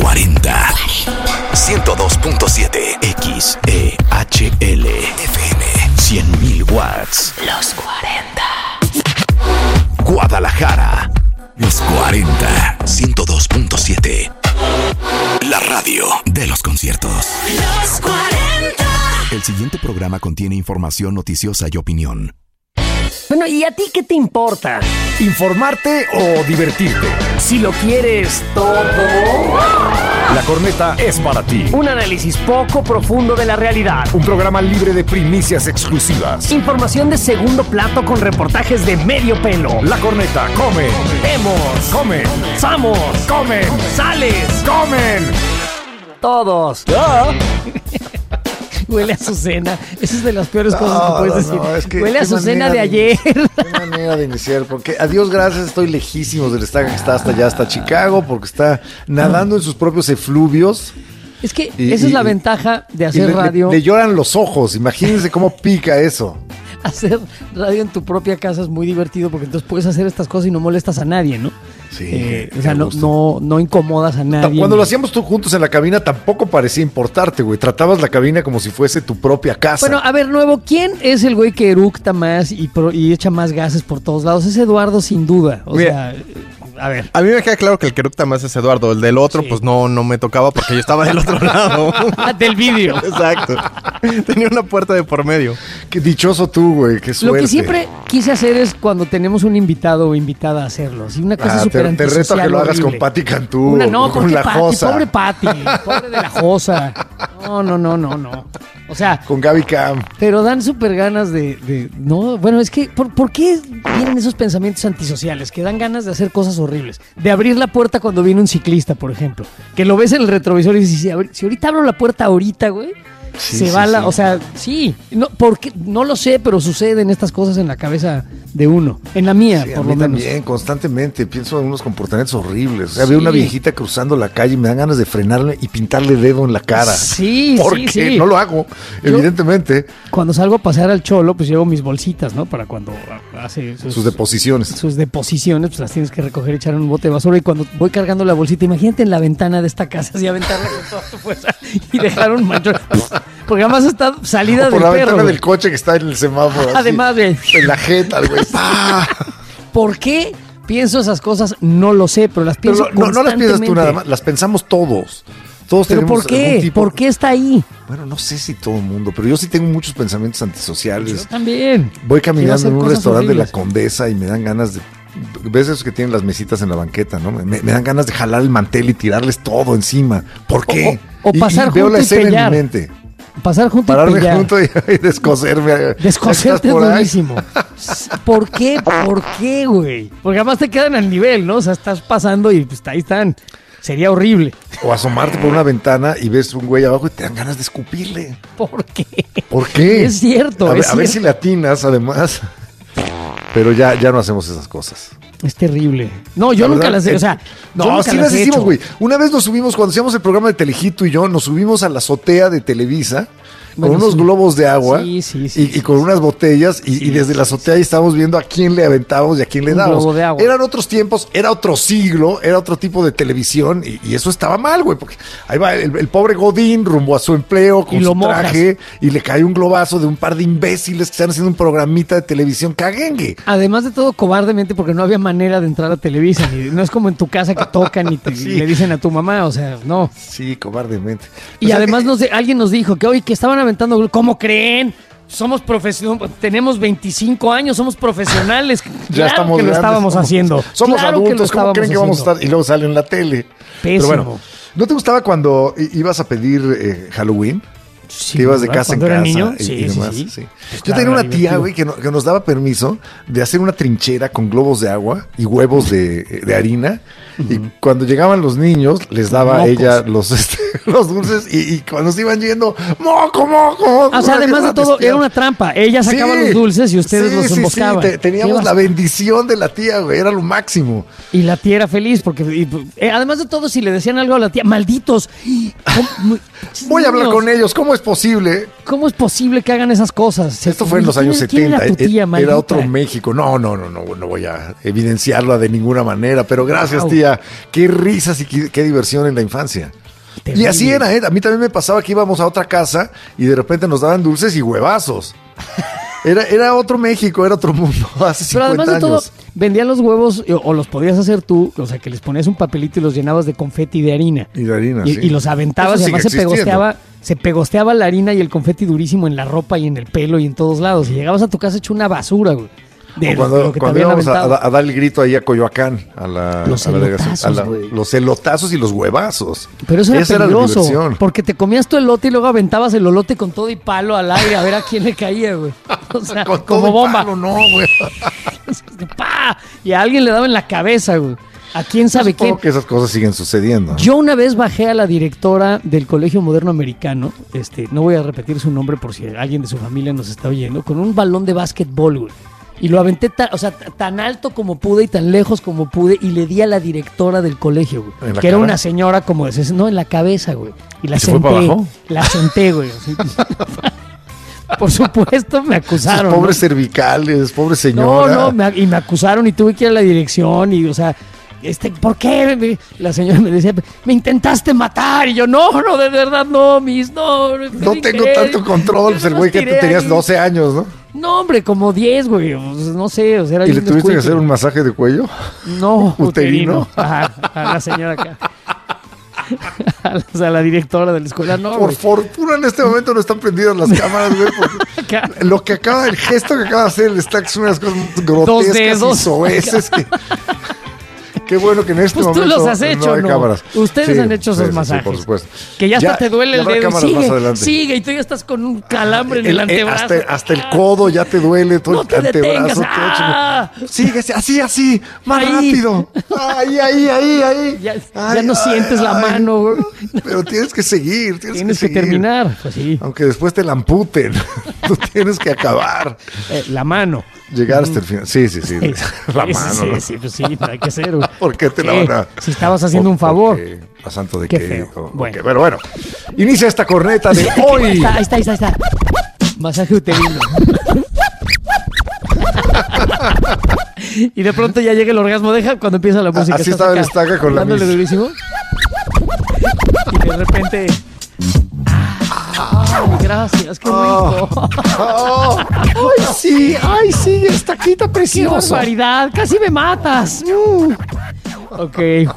40. 102.7 XEHL FM. 100.000 watts. Los 40. Guadalajara. Los 40. 102.7. La radio de los conciertos. Los 40. El siguiente programa contiene información noticiosa y opinión. Bueno, ¿y a ti qué te importa? ¿Informarte o divertirte? Si lo quieres todo. La Corneta es para ti. Un análisis poco profundo de la realidad. Un programa libre de primicias exclusivas. Información de segundo plato con reportajes de medio pelo. La Corneta come. Vemos. Comen. Samos. Comen. Sales. Comen. Todos. Huele a Azucena. Esa es de las peores cosas que puedes decir. No, es que huele a Azucena de ayer. Qué manera de iniciar, porque a Dios gracias estoy lejísimo del estadio que está hasta allá, hasta Chicago, porque está nadando en sus propios efluvios. Es que esa es la ventaja de hacer radio. Le lloran los ojos, imagínense cómo pica eso. Hacer radio en tu propia casa es muy divertido porque entonces puedes hacer estas cosas y no molestas a nadie, ¿no? Sí. O sea, no incomodas a nadie. Cuando lo hacíamos tú juntos en la cabina tampoco parecía importarte, güey. Tratabas la cabina como si fuese tu propia casa. Bueno, a ver, nuevo, ¿quién es el güey que eructa más y echa más gases por todos lados? Es Eduardo, sin duda. O sea, a ver. A mí me queda claro que el que eructa más es Eduardo. El del otro, pues no me tocaba porque yo estaba del otro lado. Del vídeo. Exacto. Tenía una puerta de por medio. Qué dichoso tú, güey. Qué suerte. Lo que siempre quise hacer es cuando tenemos un invitado o invitada a hacerlo. Si una cosa súper te reto a que lo hagas horrible. con Pati Cantú. Con la Pati, Josa. pobre Pati, pobre de la Josa. No. O sea, Con Gaby Cam. pero dan súper ganas de... No, bueno, es que ¿por qué vienen esos pensamientos antisociales? Que dan ganas de hacer cosas horribles. De abrir la puerta cuando viene un ciclista, por ejemplo. Que lo ves en el retrovisor y dices, si ahorita abro la puerta ahorita, güey, se va la... O sea, sí. No, porque, no lo sé, pero suceden estas cosas en la cabeza de uno. En la mía, Sí, por a lo mí menos. también, constantemente pienso en unos comportamientos horribles. O sea, veo una Sí. viejita cruzando la calle y me dan ganas de frenarle y pintarle dedo en la cara. Sí, Porque sí. no lo hago, evidentemente. Cuando salgo a pasear al cholo, pues llevo mis bolsitas, ¿no? Para cuando hace Sus deposiciones. sus deposiciones, pues las tienes que recoger y echar en un bote de basura. Y cuando voy cargando la bolsita, imagínate en la ventana de esta casa, así aventarla con toda tu fuerza y dejar un manchón. Porque además está salida O por del la perro. ventana Güey. del coche que está en el semáforo. así, Además, güey. en la jeta, güey. ¡Pah! ¿Por qué pienso esas cosas? No lo sé, pero las Pero pienso no las piensas tú constantemente. nada más, las pensamos todos. Todos ¿Pero tenemos por qué? algún tipo... ¿Por qué está ahí? Bueno, no sé si todo el mundo, pero yo sí tengo muchos pensamientos antisociales. Yo también. Voy Quiero caminando hacer en un cosas restaurante de la horribles. Condesa y me dan ganas de... ¿Ves esos que tienen las mesitas en la banqueta, no? Me dan ganas de jalar el mantel y tirarles todo encima. ¿Por qué? O pasar y veo junto la y escena pellar. en mi mente. Pasar junto y Pararme pellar. junto y descoserme. Descoserte ¿Estás por ahí? durísimo. ¿Por qué? ¿Por qué, güey? Porque además te quedan al nivel, ¿no? O sea, estás pasando y pues ahí están. Sería horrible. O asomarte por una ventana y ves un güey abajo y te dan ganas de escupirle. ¿Por qué? ¿Por qué? Es cierto, A ver, es a ver si cierto. le atinas, además. Pero ya no hacemos esas cosas. Es terrible. No, yo La nunca verdad, las he, o sea, yo no, nunca sí las las he hicimos, hecho. güey. Una vez nos subimos, cuando hacíamos el programa de Telehito y yo, nos subimos a la azotea de Televisa Bueno, con unos sí. globos de agua Sí, y con unas botellas y desde la azotea ahí estábamos viendo a quién le aventábamos y a quién le Un dábamos. globo de agua. Eran otros tiempos, era otro siglo, era otro tipo de televisión y eso estaba mal, güey, porque ahí va el pobre Godín rumbo a su empleo con Y lo su mojas. traje y le cae un globazo de un par de imbéciles que están haciendo un programita de televisión caguengue. Además de todo, cobardemente, porque no había manera de entrar a Televisa. No es como en tu casa que tocan y Sí. le dicen a tu mamá, o sea, no. Sí, cobardemente. Y Pues, además alguien nos dijo que hoy que estaban aventando, ¿cómo creen? Somos profesionales, tenemos 25 años, somos profesionales. Ya Claro estamos que lo grandes, estábamos haciendo. Somos Claro que lo adultos, ¿cómo estábamos creen que vamos a haciendo. estar? Y luego sale en la tele. Pero Pésimo. bueno, ¿no te gustaba cuando ibas a pedir Halloween? Sí, Que ibas de ¿verdad? casa en Cuando casa era niño, y sí, demás. sí. Sí. Pues Yo claro, tenía una era tía, divertido. güey, que nos daba permiso de hacer una trinchera con globos de agua y huevos de harina. Y cuando llegaban los niños, les daba a Mocos. ella los dulces y cuando se iban yendo, moco. O sea, además de todo, era una trampa. Ella sacaba los dulces y ustedes los emboscaban. Teníamos la bendición de la tía, güey, era lo máximo. Y la tía era feliz porque, además de todo, si le decían algo a la tía, malditos. Voy a hablar con ellos, ¿cómo es posible? ¿Cómo es posible que hagan esas cosas? Esto fue en los años 70. ¿Quién era tu tía, era otro México. No voy a evidenciarlo de ninguna manera, pero gracias, tía. Qué risas y qué diversión en la infancia. Terrible. Y así era, A mí también me pasaba que íbamos a otra casa y de repente nos daban dulces y huevazos. Era otro México, era otro mundo hace 50 Pero además de todo, años. vendían los huevos o los podías hacer tú, o sea, que les ponías un papelito y los llenabas de confeti de harina. Y de harina, y los aventabas. Eso y además sigue se pegosteaba la harina y el confeti durísimo en la ropa y en el pelo y en todos lados. Y llegabas a tu casa hecho una basura, güey. Cuando íbamos a dar el grito ahí a Coyoacán, los elotazos y los huevazos. Pero eso era peligroso, la diversión. porque te comías tu elote y luego aventabas el elote con todo y palo al aire a ver a quién le caía, güey. O sea, con como todo bomba. Palo, no, güey. ¡Pah! Y a alguien le daba en la cabeza, güey. ¿A quién sabe qué? Que esas cosas siguen sucediendo. Yo una vez bajé a la directora del Colegio Moderno Americano, no voy a repetir su nombre por si alguien de su familia nos está oyendo, con un balón de básquetbol, güey. Y lo aventé tan alto como pude y tan lejos como pude y le di a la directora del colegio, güey. Que era una señora como de 60, no, en la cabeza, güey. Y la senté. ¿Fue para abajo? La senté, güey. Así. Por supuesto me acusaron. Esos pobres cervicales, pobre señora. Y me acusaron y tuve que ir a la dirección y, o sea... ¿por qué? La señora me decía, me intentaste matar. Y yo, no, de verdad, no, Miss, no. No tengo tanto control. Pues el güey que tú tenías 12 años, ¿no? No, hombre, como 10, güey. No sé, o sea, era. ¿Y le tuviste que hacer un masaje de cuello? No, uterino. A la señora acá. A la directora de la escuela, no. Por fortuna en este momento no están prendidas las cámaras, güey. El gesto que acaba de hacer el Stack es una de las cosas grotescas y soeces que... Qué bueno que en este momento tú los has hecho, no hay cámaras. Ustedes han hecho esos masajes. Sí, por supuesto. Que ya hasta te duele el dedo. Sigue, y tú ya estás con un calambre en el antebrazo. Hasta el codo ya te duele, todo el antebrazo. Sigue, así, más rápido. Ahí. Ya no sientes la mano, güey. Pero tienes que seguir, tienes que terminar. Pues sí. Aunque después te la amputen. Tú tienes que acabar. La mano. Llegar hasta el final. Sí. La mano. Sí, pues sí, no hay que ser. Güey. ¿Por qué te la van a...? Si estabas haciendo un favor. ¿A santo de qué? Feo. Bueno. Pero bueno, inicia esta corneta de hoy. Ahí está. Masaje uterino. Y de pronto ya llega el orgasmo. Deja cuando empieza la música. Así estaba el estaca con la dándole durísimo. Y de repente... Ay, gracias, qué rico. Ay, sí, estaquita preciosa. Qué barbaridad, casi me matas. Ok.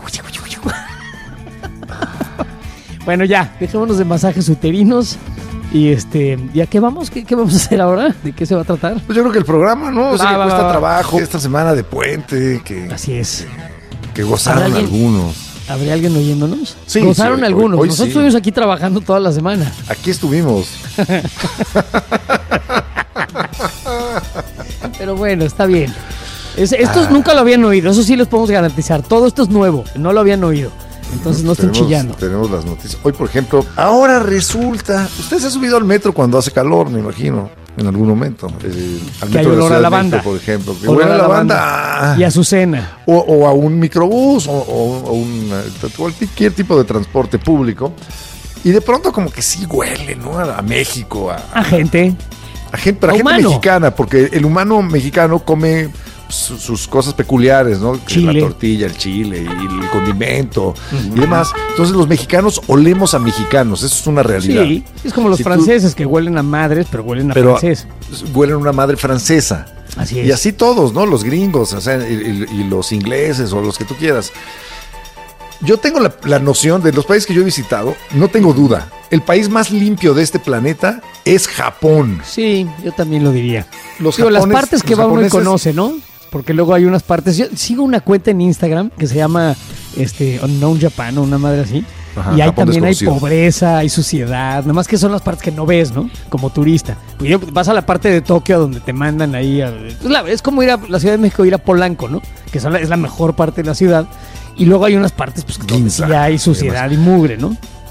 Bueno, ya, dejémonos de masajes uterinos. Y ¿ya qué vamos? ¿Qué vamos a hacer ahora? ¿De qué se va a tratar? Pues yo creo que el programa, ¿no? O sea, que cuesta trabajo. Esta semana de puente, así es. Que gozaron algunos. ¿Habría alguien oyéndonos? Sí. Gozaron algunos. Hoy Nosotros estuvimos aquí trabajando toda la semana. Aquí estuvimos. Pero bueno, está bien. Estos nunca lo habían oído. Eso sí les podemos garantizar. Todo esto es nuevo. No lo habían oído. Entonces no estén chillando. Tenemos las noticias. Hoy, por ejemplo, ahora resulta... Usted se ha subido al metro cuando hace calor, me imagino. En algún momento. Al que hay olor a lavanda. Por ejemplo. Que olor a lavanda. Y azucena. O a un microbús o cualquier tipo de transporte público. Y de pronto como que sí huele, ¿no? A México. A gente. Pero a gente mexicana. Porque el humano mexicano come sus cosas peculiares, ¿no? Chile. La tortilla, el chile y el condimento y demás. Entonces los mexicanos olemos a mexicanos, eso es una realidad. Sí, es como los franceses que huelen a madres, pero huelen a francés. Huelen a una madre francesa. Así es. Y así todos, ¿no? Los gringos, o sea, y los ingleses o los que tú quieras. Yo tengo la noción de los países que yo he visitado, no tengo duda. El país más limpio de este planeta es Japón. Sí, yo también lo diría. Las partes que va uno y conoce, ¿no? Porque luego hay unas partes. Yo sigo una cuenta en Instagram que se llama Unknown Japan o una madre así. Ajá, y ahí también hay pobreza, hay suciedad. Nada más que son las partes que no ves, ¿no? Como turista. Vas a la parte de Tokio donde te mandan ahí. Es como ir a la Ciudad de México, ir a Polanco, ¿no? Que es la mejor parte de la ciudad. Y luego hay unas partes pues, donde sí hay suciedad y mugre, ¿no?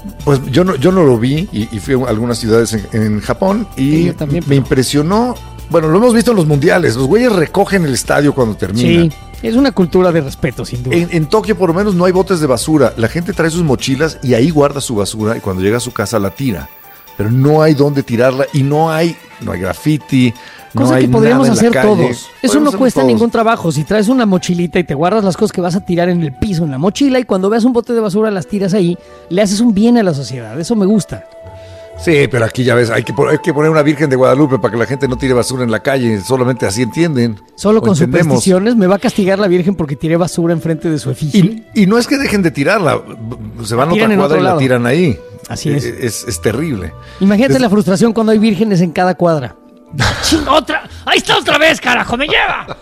Pues yo no lo vi y fui a algunas ciudades en Japón y Sí, yo también, me pero- impresionó. Bueno, lo hemos visto en los mundiales. Los güeyes recogen el estadio cuando termina. Sí, es una cultura de respeto, sin duda. En Tokio por lo menos no hay botes de basura. La gente trae sus mochilas y ahí guarda su basura y cuando llega a su casa la tira. Pero no hay dónde tirarla y no hay graffiti. Cosa no hay que podríamos nada en la hacer calle. todos. Eso Podemos no hacer cuesta todos. ningún trabajo. Si traes una mochilita y te guardas las cosas que vas a tirar en el piso, en la mochila, y cuando veas un bote de basura las tiras ahí, le haces un bien a la sociedad. Eso me gusta. Sí, pero aquí ya ves, hay que poner una Virgen de Guadalupe para que la gente no tire basura en la calle. Solamente así entienden. Solo O con entendemos. supersticiones me va a castigar la Virgen porque tiré basura enfrente de su efigie. Y no es que dejen de tirarla. Se van a tiran otra en cuadra otro y la lado. tiran ahí. Así es. Es terrible. Imagínate la frustración cuando hay vírgenes en cada cuadra. ¡Ching, otra! ¡Ahí está otra vez, carajo! ¡Me lleva!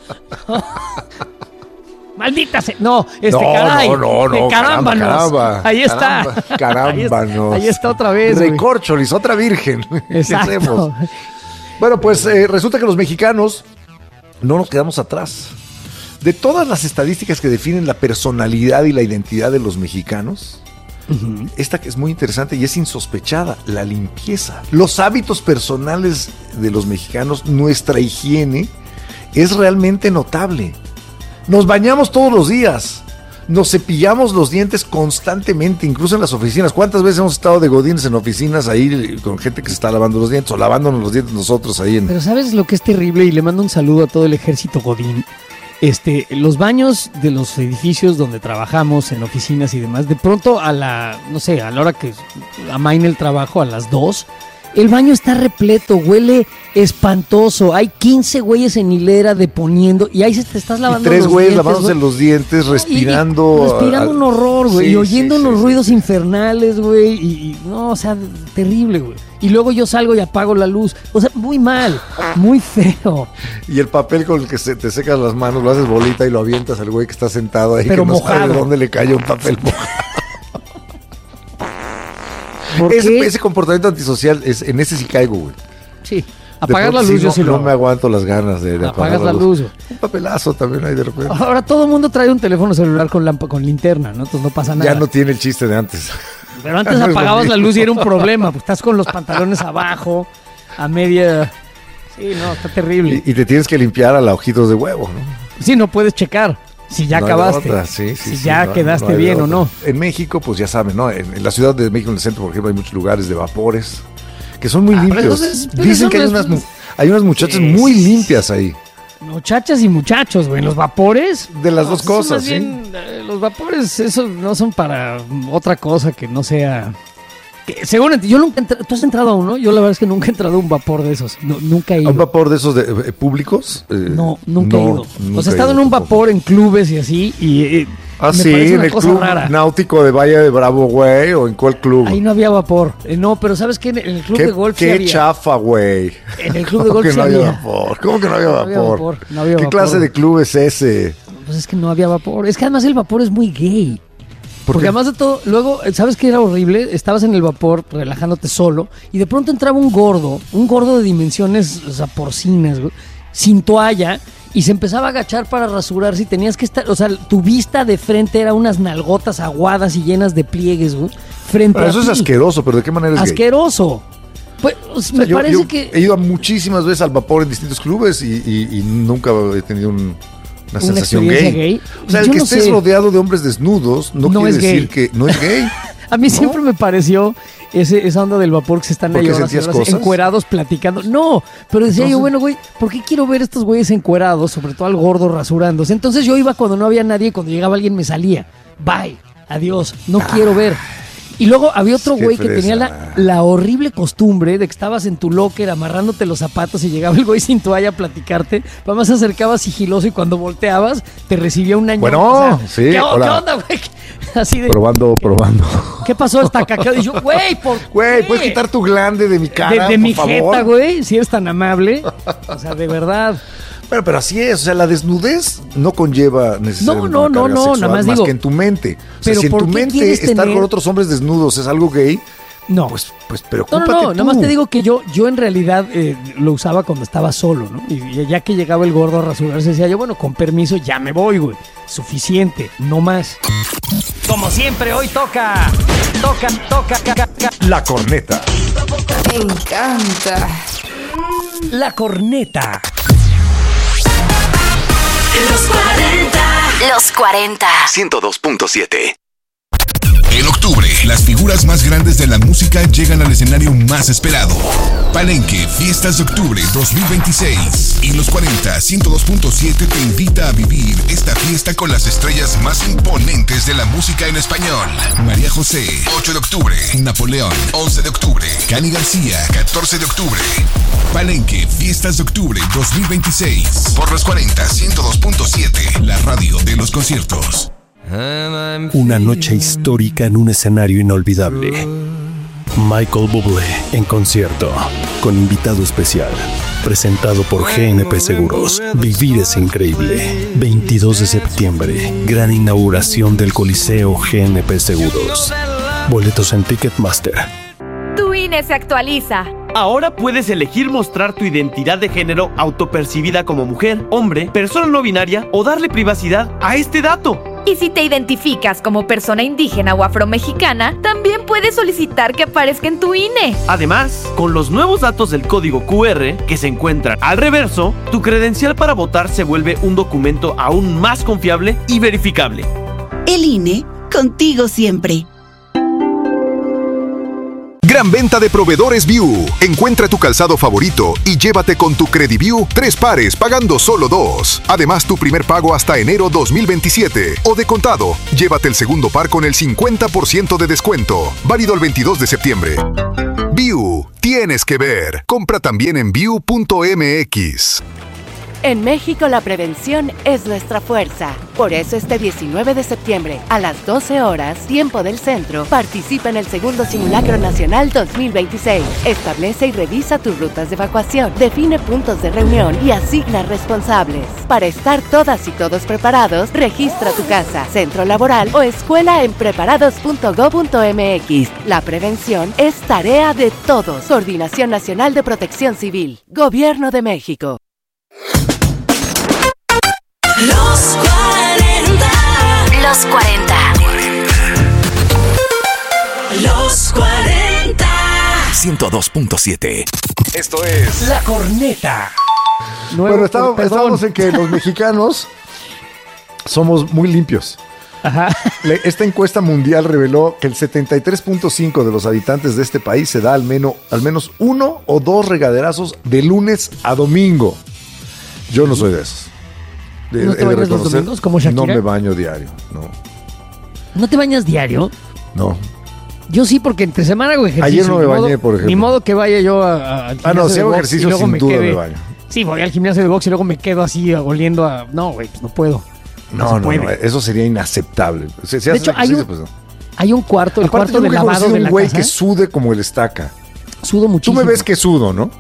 ¡Maldita sea! No, caray. No, Carámbanos. caramba. Ahí está. Carámbanos. Ahí está otra vez, güey. Recorcholis, otra virgen. ¿Qué Exacto. hacemos? Bueno, pues resulta que los mexicanos no nos quedamos atrás. De todas las estadísticas que definen la personalidad y la identidad de los mexicanos, esta que es muy interesante y es insospechada, la limpieza. Los hábitos personales de los mexicanos, nuestra higiene, es realmente notable. Nos bañamos todos los días, nos cepillamos los dientes constantemente, incluso en las oficinas. ¿Cuántas veces hemos estado de godines en oficinas ahí con gente que se está lavando los dientes o lavándonos los dientes nosotros ahí en... Pero ¿sabes lo que es terrible? Y le mando un saludo a todo el ejército godín. Los baños de los edificios donde trabajamos, en oficinas y demás, de pronto a la hora que amaine el trabajo, a las 2, el baño está repleto, huele espantoso. Hay 15 güeyes en hilera deponiendo y ahí te estás lavando Y tres los güeyes dientes, lavándose los dientes, respirando. Respirando un horror, güey. Sí, y oyendo sí, unos sí, ruidos infernales, güey. No, o sea, terrible, güey. Y luego yo salgo y apago la luz. O sea, muy mal, muy feo. Y el papel con el que te secas las manos, lo haces bolita y lo avientas al güey que está sentado ahí, Pero que no sabe mojado. de dónde le cayó un papel mojado. ¿Por qué? Ese comportamiento antisocial, en ese sí caigo, güey. Sí. Apagar De la pronto luz sí, yo no, sí lo no me aguanto las ganas de Apagas apagar la luz, güey. Un papelazo también hay de repente. Ahora todo el mundo trae un teléfono celular con linterna, ¿no? Entonces no pasa nada. Ya no tiene el chiste de antes. Pero antes No es lo apagabas la mismo. luz y era un problema. Pues estás con los pantalones abajo, a media... Sí, no, está terrible. Y te tienes que limpiar a la ojitos de huevo, ¿no? Sí, no puedes checar si ya No hay de acabaste. otra, sí, si sí, ya no, quedaste no hay de bien o otra. no. En México, pues ya saben, ¿no? En la Ciudad de México, en el centro, por ejemplo, hay muchos lugares de vapores que son muy pero limpios. entonces, pero Dicen eso que no es- hay unas muchachas Sí, muy sí, limpias ahí. Muchachas y muchachos, güey, los vapores. De las No, dos eso cosas, más sí. bien, los vapores, eso no son para otra cosa que no sea... Seguramente, yo nunca ¿tú has entrado a uno? Yo la verdad es que nunca he entrado a un vapor de esos. No, nunca he ¿A ido. un vapor de esos públicos? No, nunca he ido. nunca O sea, he estado en un tampoco. vapor en clubes y así, y Ah, me sí, parece en una el cosa club rara. náutico de Valle de Bravo, güey, o en cuál club. Ahí no había vapor. No, pero ¿sabes qué? En el club Qué, de golf sí qué había. chafa, güey. En el club de ¿Cómo golf que sí no había había. vapor? ¿Cómo que no había No había vapor? vapor, no había ¿Qué vapor. clase de club es ese? Pues es que no había vapor. Es que además el vapor es muy gay. ¿Por Porque qué? además de todo, luego, ¿sabes qué era horrible? Estabas en el vapor relajándote solo y de pronto entraba un gordo de dimensiones, o sea, porcinas, güey, sin toalla y se empezaba a agachar para rasurarse y tenías que estar, o sea, tu vista de frente era unas nalgotas aguadas y llenas de pliegues, güey, frente Pero a eso es ti. asqueroso, pero ¿de qué manera es gay? Asqueroso. Pues, O sea, me yo parece que... he ido muchísimas veces al vapor en distintos clubes y nunca he tenido una sensación experiencia gay. gay. O sea, el Yo que no estés sé. rodeado de hombres desnudos no No quiere es decir gay. que no es gay. A mí siempre me pareció esa onda del vapor que se están ¿Por ahí qué horas y sentías horas cosas? encuerados platicando. No, pero decía yo, bueno, güey, ¿por qué quiero ver estos güeyes encuerados? Sobre todo al gordo rasurándose. Entonces yo iba cuando no había nadie y cuando llegaba alguien me salía. Bye, adiós, no quiero ver. Y luego había otro Qué güey que tenía fresa. la horrible costumbre de que estabas en tu locker amarrándote los zapatos y llegaba el güey sin toalla a platicarte. Además se acercaba sigiloso y cuando volteabas te recibía un año. Bueno, sí, ¿qué hola. onda, güey? Así de... Probando. ¿Qué pasó? Está caqueado. Y yo, güey, ¿por Güey, qué? ¿puedes quitar tu glande de mi cara, de mi por jeta, favor? güey, si eres tan amable. O sea, de verdad. Pero así es, o sea, la desnudez no conlleva necesariamente No, una carga no, sexual, nada más digo, que en tu mente. O sea, pero si en ¿por tu qué mente quieres estar tener- con otros hombres desnudos es algo gay, No. pues preocúpate No, tú. nada más te digo que yo en realidad lo usaba cuando estaba solo, ¿no? Y ya que llegaba el gordo a rasurarse, decía yo, bueno, con permiso, ya me voy, güey. Suficiente, no más. Como siempre, hoy toca La corneta. Me encanta. La corneta. Los 40. Los 40. 102.7. En octubre, las figuras más grandes de la música llegan al escenario más esperado. Palenque, Fiestas de Octubre 2026. Y Los 40, 102.7 te invita a vivir esta fiesta con las estrellas más imponentes de la música en español. María José, 8 de octubre. Napoleón, 11 de octubre. Cani García, 14 de octubre. Palenque, Fiestas de Octubre 2026. Por Los 40, 102.7, la radio de los conciertos. Una noche histórica en un escenario inolvidable. Michael Bublé en concierto, con invitado especial. Presentado por GNP Seguros. Vivir es increíble. 22 de septiembre. Gran inauguración del Coliseo GNP Seguros. Boletos en Ticketmaster. Tu INE se actualiza. Ahora puedes elegir mostrar tu identidad de género autopercibida como mujer, hombre, persona no binaria o darle privacidad a este dato. Y si te identificas como persona indígena o afromexicana, también puedes solicitar que aparezca en tu INE. Además, con los nuevos datos del código QR que se encuentran al reverso, tu credencial para votar se vuelve un documento aún más confiable y verificable. El INE, contigo siempre. Gran venta de proveedores View. Encuentra tu calzado favorito y llévate con tu CrediView 3 pares pagando solo 2. Además, tu primer pago hasta enero 2027. O de contado, llévate el segundo par con el 50% de descuento. Válido el 22 de septiembre. View. Tienes que ver. Compra también en view.mx. En México la prevención es nuestra fuerza. Por eso este 19 de septiembre, a las 12 horas, tiempo del centro, participa en el segundo Simulacro Nacional 2026. Establece y revisa tus rutas de evacuación, define puntos de reunión y asigna responsables. Para estar todas y todos preparados, registra tu casa, centro laboral o escuela en preparados.go.mx. La prevención es tarea de todos. Coordinación Nacional de Protección Civil. Gobierno de México. Los 40. Los 40. Los 40. 102.7. Esto es La corneta. Bueno, estábamos en que los mexicanos somos muy limpios. Ajá. Esta encuesta mundial reveló que el 73.5% de los habitantes de este país se da al menos 1 o 2 regaderazos de lunes a domingo. Yo no soy de esos. ¿No te bañas los domingos como Shakira? No me baño diario, no. ¿No te bañas diario? No. Yo sí, porque entre semana hago ejercicio. Ayer no me bañé, por ejemplo. Ni modo que vaya yo al gimnasio no, si hago ejercicio sin duda me baño. Sí, voy al gimnasio de box y luego me quedo así oliendo a... No, güey, pues no puedo. No, eso sería inaceptable. Si de hecho, hay un cuarto, el aparte, cuarto de lavado de la casa. un güey que sude como el Estaca. Sudo muchísimo. Tú me ves que sudo, ¿no?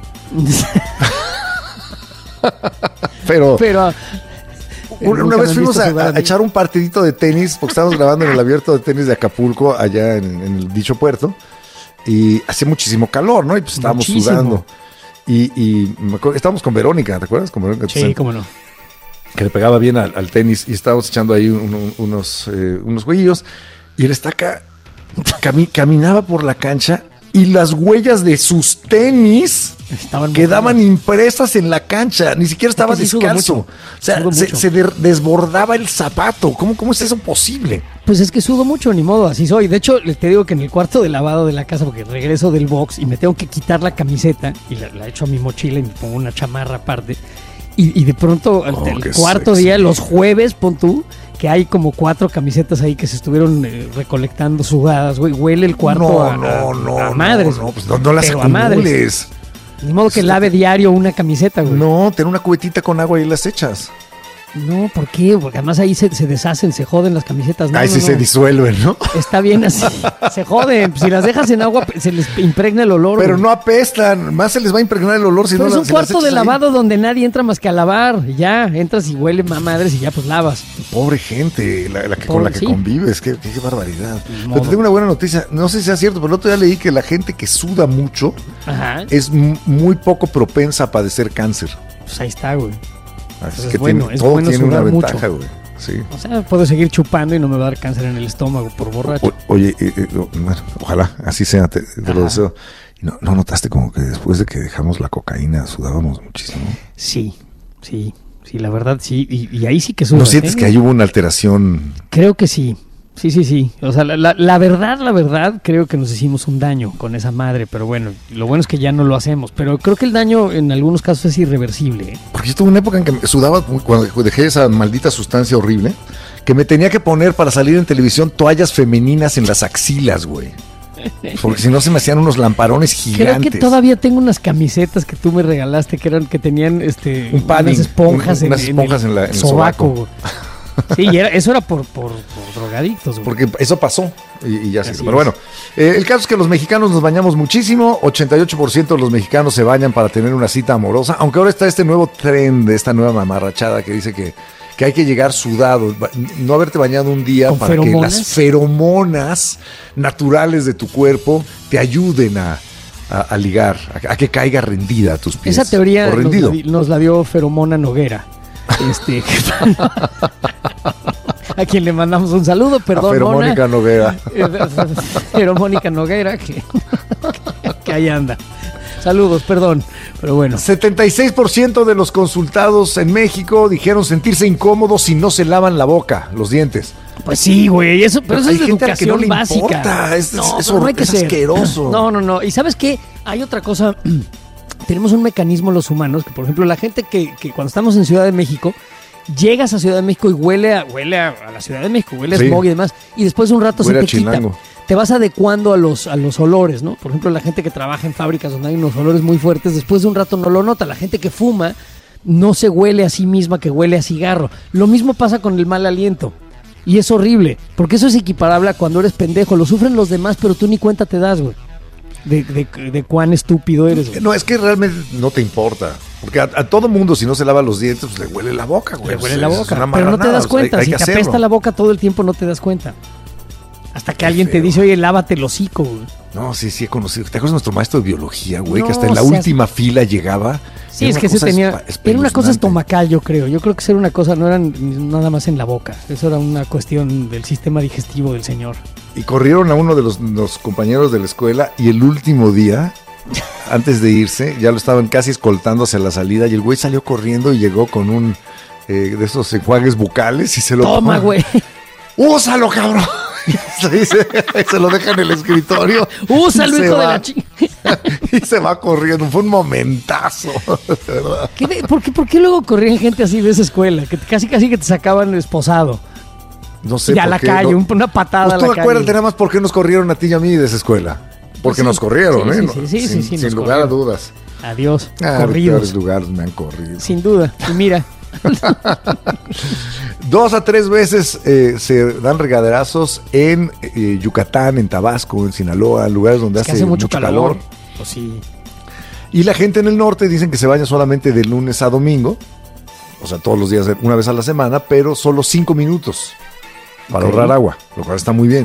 Pero una vez fuimos a echar un partidito de tenis, porque estábamos grabando en el abierto de tenis de Acapulco, allá en el dicho puerto, y hacía muchísimo calor, ¿no? Y pues estábamos sudando. Y me acuerdo, estábamos con Verónica, ¿te acuerdas? Con Verónica, sí, cómo no. Que le pegaba bien al tenis, y estábamos echando ahí unos jueguillos, y el Estaca caminaba por la cancha, y las huellas de sus tenis quedaban impresas en la cancha. Ni siquiera estaba descalzo. O sea, se desbordaba el zapato. ¿Cómo es eso posible? Pues es que sudo mucho, ni modo, así soy. De hecho, te digo que en el cuarto de lavado de la casa, porque regreso del box y me tengo que quitar la camiseta y la echo a mi mochila y me pongo una chamarra aparte. Y de pronto, el cuarto día, los jueves, pon tú, que hay como 4 camisetas ahí que se estuvieron recolectando sudadas, güey. Huele el cuarto a madres. No las acumules. Ni modo que lave diario una camiseta, güey. No, ten una cubetita con agua y las echas. No, ¿por qué? Porque además ahí se deshacen, se joden las camisetas. Se disuelven, ¿no? Está bien así. Se joden. Si las dejas en agua, se les impregna el olor. Pero no apestan. Más se les va a impregnar el olor si no las echas. Es un cuarto de lavado donde nadie entra más que a lavar. Ya, entras y huele madres y ya pues lavas. Pobre gente, con la que convives. Qué barbaridad. Pero te tengo una buena noticia. No sé si sea cierto, pero el otro día leí que la gente que suda mucho es muy poco propensa a padecer cáncer. Pues ahí está, güey. Así que todo tiene una ventaja, güey. Sí. O sea, puedo seguir chupando y no me va a dar cáncer en el estómago por borracho. Oye, bueno, ojalá así sea, te lo deseo. ¿No notaste como que después de que dejamos la cocaína sudábamos muchísimo? Sí, la verdad sí, y ahí sí que sudas. ¿No sientes que ahí hubo una alteración? Creo que sí. Sí. O sea, la verdad, creo que nos hicimos un daño con esa madre, pero bueno, lo bueno es que ya no lo hacemos. Pero creo que el daño en algunos casos es irreversible. Porque yo tuve una época en que me sudaba cuando dejé esa maldita sustancia horrible, que me tenía que poner para salir en televisión toallas femeninas en las axilas, güey. Porque si no se me hacían unos lamparones gigantes. Creo que todavía tengo unas camisetas que tú me regalaste que tenían un padding, unas esponjas, unas esponjas en el sobaco. Sí, eso era por drogadictos, güey. Porque eso pasó y ya se hizo. Pero bueno, el caso es que los mexicanos nos bañamos muchísimo. 88% de los mexicanos se bañan para tener una cita amorosa. Aunque ahora está este nuevo tren de esta nueva mamarrachada que dice que hay que llegar sudado, no haberte bañado un día para que las feromonas naturales de tu cuerpo te ayuden a ligar, a que caiga rendida a tus pies. Esa teoría nos la dio Feromona Noguera. A quien le mandamos un saludo, perdón. Feromónica Noguera. Feromónica Noguera, que ahí anda. Saludos, perdón, pero bueno. 76% de los consultados en México dijeron sentirse incómodos si no se lavan la boca, los dientes. Pues sí, güey, pero eso es de educación no básica. Es asqueroso. No. ¿Y sabes qué? Hay otra cosa. Tenemos un mecanismo los humanos, que por ejemplo la gente que cuando estamos en Ciudad de México, llegas a Ciudad de México y huele a la Ciudad de México, huele a smog y demás, y después de un rato se te quita. Te vas adecuando a los olores, ¿no? Por ejemplo, la gente que trabaja en fábricas donde hay unos olores muy fuertes, después de un rato no lo nota. La gente que fuma no se huele a sí misma, que huele a cigarro. Lo mismo pasa con el mal aliento. Y es horrible, porque eso es equiparable a cuando eres pendejo. Lo sufren los demás, pero tú ni cuenta te das, güey. De cuán estúpido eres, güey. No, es que realmente no te importa. Porque a todo mundo, si no se lava los dientes, pues le huele la boca, güey. Le huele la boca, pero no te das cuenta. Si te apesta la boca todo el tiempo, no te das cuenta. Hasta que alguien te dice, oye, lávate el hocico, güey. No, sí, he conocido. ¿Te acuerdas de nuestro maestro de biología, güey? Que hasta en la última fila llegaba. Sí, es que ese tenía... Era una cosa estomacal, yo creo. Yo creo que era una cosa, no era nada más en la boca. Eso era una cuestión del sistema digestivo del señor. Y corrieron a uno de los compañeros de la escuela y el último día, antes de irse, ya lo estaban casi escoltando hacia la salida y el güey salió corriendo y llegó con un de esos enjuagues bucales y se lo... Toma, güey. ¡Úsalo, cabrón! Se lo deja en el escritorio. ¡Úsalo, hijo de la chica! Y se va corriendo. Fue un momentazo. ¿Por qué luego corrían gente así de esa escuela? Que casi que te sacaban esposado. No sé. Y a la calle, una patada pues a la calle. tú acuérdate nada más por qué nos corrieron a ti y a mí de esa escuela. Porque nos corrieron, sí, sin lugar a dudas. Adiós. Corridos. Los lugares me han corrido. Sin duda. Y mira. 2 a 3 veces se dan regaderazos en Yucatán, en Tabasco, en Sinaloa, lugares donde hace mucho calor. Pues sí. Y la gente en el norte dicen que se baña solamente de lunes a domingo, o sea, todos los días, una vez a la semana, pero solo 5 minutos para ahorrar agua, lo cual está muy bien.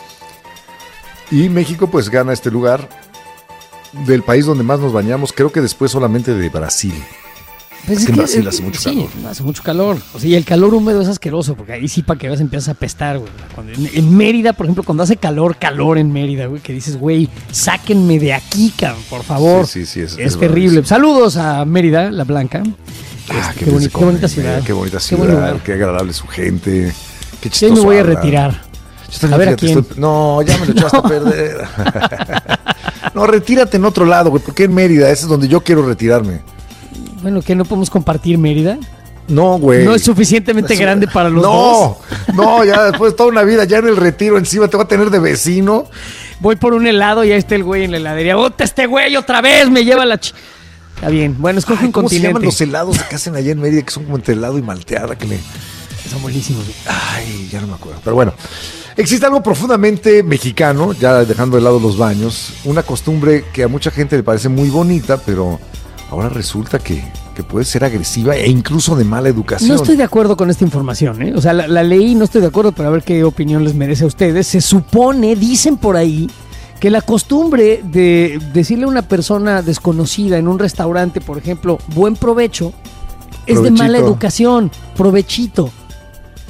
Y México pues gana este lugar del país donde más nos bañamos, creo que después solamente de Brasil. Pues es que en Brasil hace mucho calor. Hace mucho calor. O sea, y el calor húmedo es asqueroso, porque ahí sí para que veas empiezas a apestar, güey. En Mérida, por ejemplo, cuando hace calor en Mérida, güey, que dices, güey, sáquenme de aquí, cabrón, por favor. Sí, es terrible. Saludos a Mérida, la Blanca. Qué bonita ciudad. Qué bonita ciudad, qué agradable su gente. Qué chistoso. Yo me voy a retirar. A ver, ¿a quién? No, ya me lo echaste a perder. No, retírate en otro lado, güey. ¿Por qué en Mérida? Ese es donde yo quiero retirarme. Bueno, ¿que no podemos compartir Mérida? No, güey. ¿No es suficientemente grande para los dos? No, ya después de toda una vida, ya en el retiro encima te va a tener de vecino. Voy por un helado y ahí está el güey en la heladería. ¡Ota este güey otra vez! Me lleva la Está bien. Bueno, escoge un continente. ¿Cómo se llaman los helados que hacen allá en Mérida? Que son como entre helado y malteada. Son buenísimos. Ay, ya no me acuerdo. Pero bueno, existe algo profundamente mexicano, ya dejando de lado los baños. Una costumbre que a mucha gente le parece muy bonita, pero... ahora resulta que puede ser agresiva e incluso de mala educación. No estoy de acuerdo con esta información, ¿eh? O sea, la leí, no estoy de acuerdo, pero a ver qué opinión les merece a ustedes. Se supone, dicen por ahí, que la costumbre de decirle a una persona desconocida en un restaurante, por ejemplo, buen provecho, es de mala educación, provechito.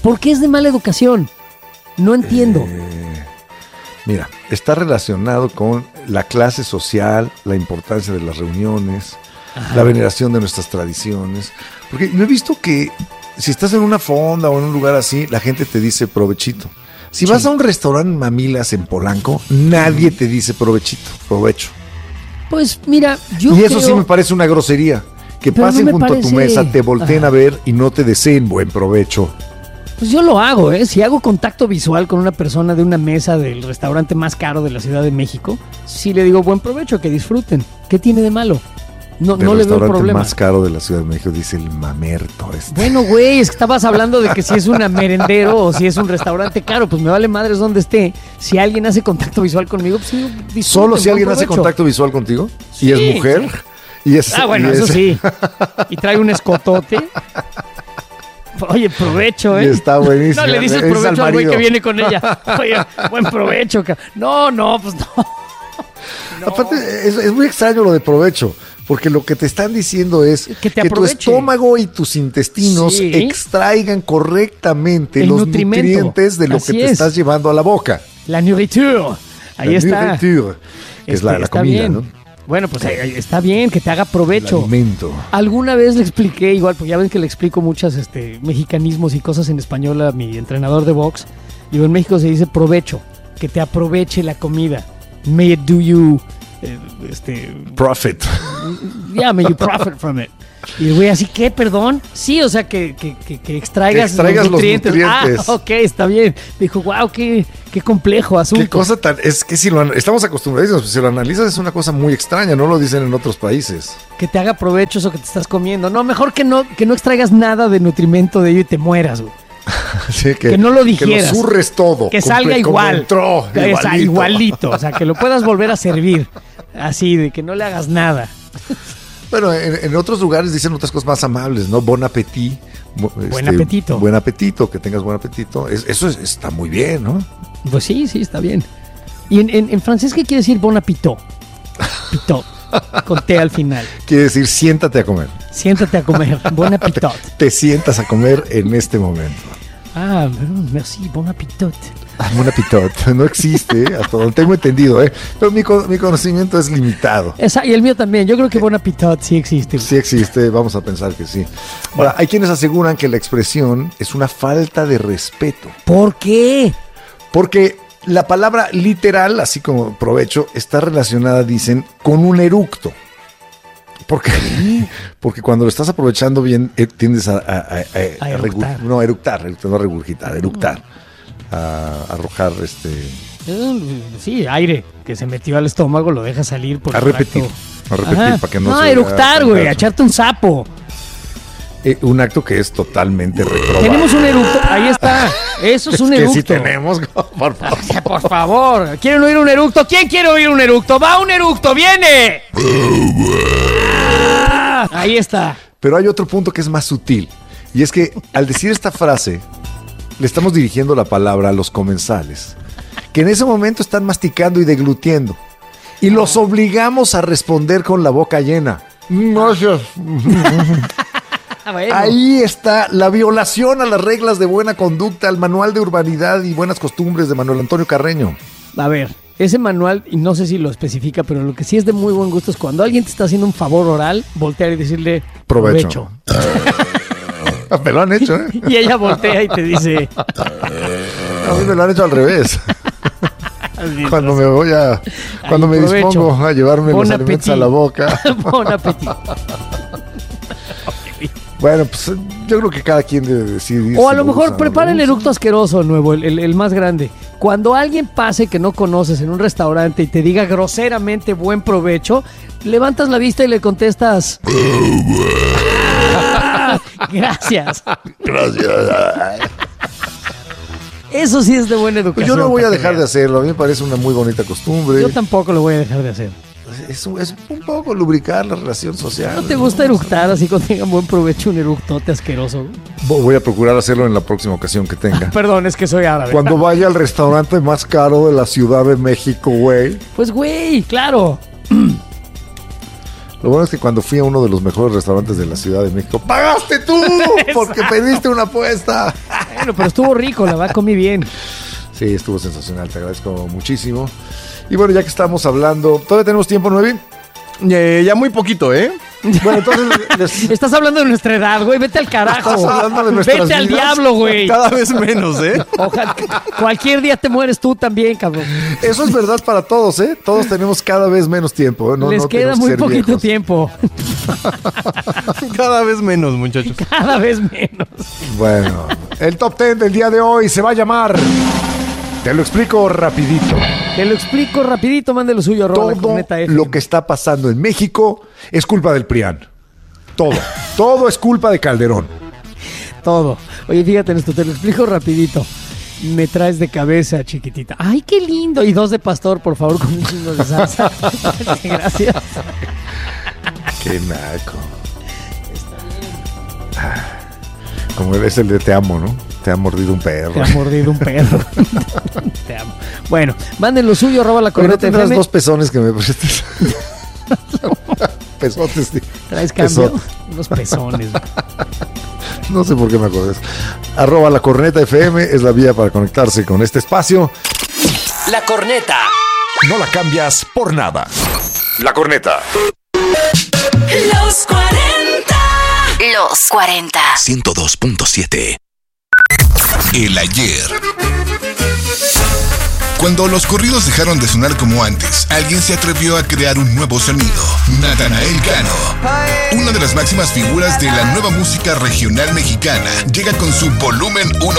¿Por qué es de mala educación? No entiendo. Mira, está relacionado con la clase social, la importancia de las reuniones, la veneración de nuestras tradiciones. Porque yo he visto que si estás en una fonda o en un lugar así, la gente te dice provechito. Si vas a un restaurante Mamilas en Polanco, nadie te dice provechito, provecho. Pues mira, Y eso sí me parece una grosería. Que pasen junto a tu mesa, te volteen a ver y no te deseen buen provecho. Pues yo lo hago, ¿eh? Si hago contacto visual con una persona de una mesa del restaurante más caro de la Ciudad de México, sí le digo buen provecho, que disfruten. ¿Qué tiene de malo? No le veo problema. El restaurante más caro de la Ciudad de México, dice el mamerto este. Bueno, güey, es que estabas hablando de que si es un merendero o si es un restaurante caro, pues me vale madres donde esté. Si alguien hace contacto visual conmigo, pues sí, disfruten. ¿Solo si alguien hace contacto visual contigo? Sí, ¿Y es mujer? Sí. Eso sí. Y trae un escotote. Oye, provecho, ¿eh? Y está buenísimo. No le dices provecho al güey que viene con ella. Oye, buen provecho. No, pues no. Aparte, es muy extraño lo de provecho, porque lo que te están diciendo es que tu estómago y tus intestinos extraigan correctamente los nutrientes de lo que te estás llevando a la boca. La nourriture. Ahí está. Nourriture, que es la comida, bien. ¿no? Bueno, pues está bien que te haga provecho. El alimento. Alguna vez le expliqué, igual, porque ya ven que le explico muchas mexicanismos y cosas en español a mi entrenador de box. Digo, en México se dice provecho, que te aproveche la comida. May it do you... profit. Yeah, may you profit from it. Y el güey así, ¿qué? ¿Perdón? Sí, o sea, que extraigas los nutrientes. Ah, ok, está bien. Dijo, wow, qué complejo asunto. Qué cosa tan... Es que si estamos acostumbrados, si lo analizas es una cosa muy extraña, no lo dicen en otros países. Que te haga provecho eso que te estás comiendo. No, mejor que no extraigas nada de nutrimento de ello y te mueras, güey. Sí, que no lo digieras. Que lo zurres todo. Que salga igual. Igualito. O sea, que lo puedas volver a servir. Así, de que no le hagas nada. Bueno, en otros lugares dicen otras cosas más amables, ¿no? Bon appetit. Buen apetito. Buen apetito, que tengas buen apetito. Eso está muy bien, ¿no? Pues sí, está bien. ¿Y en francés qué quiere decir bon appetit? Pitot. Con T al final. Quiere decir siéntate a comer. Siéntate a comer. Bon appetit. Te sientas a comer en este momento. Ah, merci, bon appetit. Bon appetit. No existe, hasta donde tengo entendido, ¿eh? Pero mi conocimiento es limitado. Y el mío también. Yo creo que bon appetit sí existe. Sí existe, vamos a pensar que sí. Ahora, hay quienes aseguran que la expresión es una falta de respeto. ¿Por qué? Porque la palabra literal, así como provecho, está relacionada, dicen, con un eructo. Porque cuando lo estás aprovechando bien, tiendes a eructar. No a regurgitar, eructar. A arrojar Sí, aire que se metió al estómago, lo deja salir por a repetir para que no a eructar, güey, a echarte un sapo. Un acto que es totalmente reprobable. Tenemos un eructo, ahí está. Eso es un eructo. Que sí tenemos, por favor. Por favor. ¿Quieren oír un eructo? ¿Quién quiere oír un eructo? ¡Va un eructo! ¡Viene! Ahí está. Pero hay otro punto que es más sutil. Y es que al decir esta frase, le estamos dirigiendo la palabra a los comensales, que en ese momento están masticando y deglutiendo. Y los obligamos a responder con la boca llena. Gracias. Bueno. Ahí está la violación a las reglas de buena conducta, al manual de urbanidad y buenas costumbres de Manuel Antonio Carreño. A ver, ese manual, y no sé si lo especifica, pero lo que sí es de muy buen gusto es cuando alguien te está haciendo un favor oral, voltear y decirle provecho. Me lo han hecho, ¿eh? Y ella voltea y te dice... A mí me lo han hecho al revés. Cuando me dispongo a llevarme los alimentos a la boca. Bon appetit. Bueno, pues yo creo que cada quien debe decidir. O a lo mejor prepara el eructo asqueroso nuevo, el más grande. Cuando alguien pase que no conoces en un restaurante y te diga groseramente buen provecho, levantas la vista y le contestas... Gracias. Eso sí es de buena educación. Yo no voy a dejar de hacerlo, a mí me parece una muy bonita costumbre. Yo tampoco lo voy a dejar de hacer. Es un poco lubricar la relación social. ¿No te gusta eructar así cuando tengan buen provecho un eructote asqueroso? Voy a procurar hacerlo en la próxima ocasión que tenga. Perdón, es que soy árabe. Cuando vaya al restaurante más caro de la Ciudad de México, güey. Pues, güey, claro. Lo bueno es que cuando fui a uno de los mejores restaurantes de la Ciudad de México, ¡pagaste tú! Porque pediste una apuesta. Bueno, pero estuvo rico, la verdad comí bien. Sí, estuvo sensacional, te agradezco muchísimo. Y bueno, ya que estamos hablando, ¿todavía tenemos tiempo, Nuevi? Ya muy poquito, ¿eh? Bueno, entonces... Estás hablando de nuestra edad, güey, vete al carajo. Estás hablando de nuestras Vete al vidas. diablo, güey. Cada vez menos, ¿eh? Ojalá, cualquier día te mueres tú también, cabrón. Eso es verdad para todos, ¿eh? Todos tenemos cada vez menos tiempo. ¿Eh? Les queda tenemos que muy ser poquito viejos. tiempo. Cada vez menos, muchachos. Cada vez menos. Bueno, el top 10 del día de hoy se va a llamar... Te lo explico rapidito. Te lo explico rapidito, mande lo suyo. Todo lo que está pasando en México es culpa del PRIAN. Todo es culpa de Calderón. Todo. Oye, fíjate en esto, te lo explico rapidito. Me traes de cabeza, chiquitita. ¡Ay, qué lindo! Y 2 de pastor, por favor, con un chingo de salsa. Gracias. Qué naco. Como es el de te amo, ¿no? Te ha mordido un perro. Te ha mordido un perro. Te amo. Bueno, manden lo suyo, arroba la Pero no corneta tendrás FM. 2 pezones que me prestes. Pesotes, sí. ¿Traes cambio? Pesote. Unos pezones. No sé por qué me acuerdo. Arroba la corneta FM es la vía para conectarse con este espacio. La corneta. No la cambias por nada. La corneta. Los 40. Los 40. 102.7. El ayer. Cuando los corridos dejaron de sonar como antes, alguien se atrevió a crear un nuevo sonido. Natanael Cano, una de las máximas figuras de la nueva música regional mexicana, llega con su volumen 1